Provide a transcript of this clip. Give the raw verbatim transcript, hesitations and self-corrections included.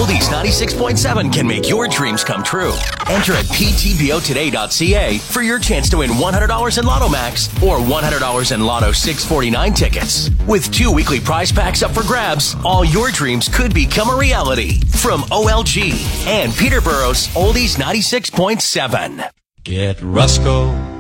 Oldies ninety-six point seven can make your dreams come true. Enter at p t b o today dot c a for your chance to win one hundred dollars in Lotto Max or one hundred dollars in Lotto six forty-nine tickets. With two weekly prize packs up for grabs, all your dreams could become a reality. From O L G and Peterborough's Oldies ninety-six point seven. Get Rusco